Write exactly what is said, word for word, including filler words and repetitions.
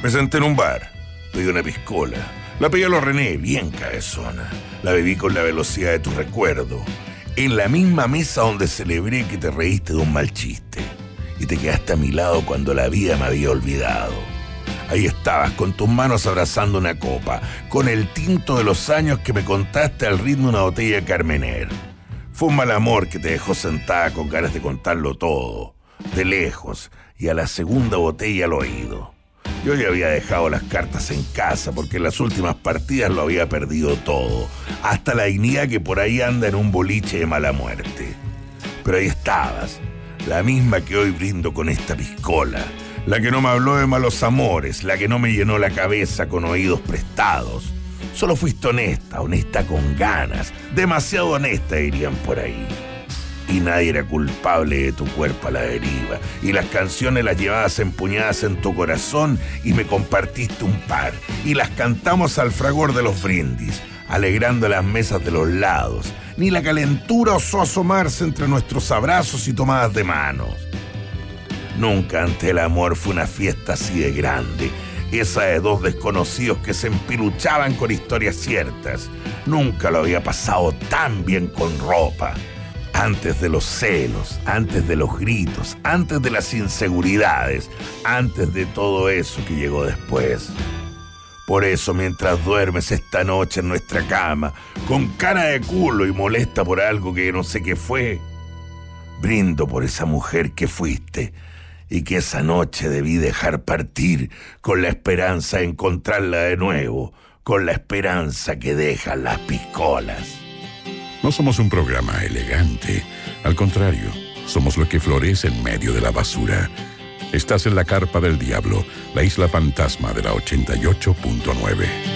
Me senté en un bar, pedí una piscola. La pedí a los René, bien cabezona. La bebí con la velocidad de tu recuerdo. En la misma mesa donde celebré que te reíste de un mal chiste. Y te quedaste a mi lado cuando la vida me había olvidado. Ahí estabas, con tus manos abrazando una copa, con el tinto de los años que me contaste al ritmo de una botella de Carmener. Fue un mal amor que te dejó sentada con ganas de contarlo todo, de lejos, y a la segunda botella al oído. Yo ya había dejado las cartas en casa porque en las últimas partidas lo había perdido todo, hasta la dignidad que por ahí anda en un boliche de mala muerte. Pero ahí estabas, la misma que hoy brindo con esta piscola, la que no me habló de malos amores, la que no me llenó la cabeza con oídos prestados. Solo fuiste honesta, honesta con ganas, demasiado honesta dirían por ahí. Y nadie era culpable de tu cuerpo a la deriva. Y las canciones las llevabas empuñadas en tu corazón y me compartiste un par. Y las cantamos al fragor de los brindis, alegrando las mesas de los lados. Ni la calentura osó asomarse entre nuestros abrazos y tomadas de manos. Nunca ante el amor fue una fiesta así de grande, esa de dos desconocidos que se empiluchaban con historias ciertas. Nunca lo había pasado tan bien con ropa. Antes de los celos, antes de los gritos, antes de las inseguridades, antes de todo eso que llegó después. Por eso, mientras duermes esta noche en nuestra cama, con cara de culo y molesta por algo que no sé qué fue, brindo por esa mujer que fuiste y que esa noche debí dejar partir con la esperanza de encontrarla de nuevo, con la esperanza que dejan las piscolas. No somos un programa elegante. Al contrario, somos lo que florece en medio de la basura. Estás en la carpa del diablo, la isla fantasma de la ochenta y ocho punto nueve.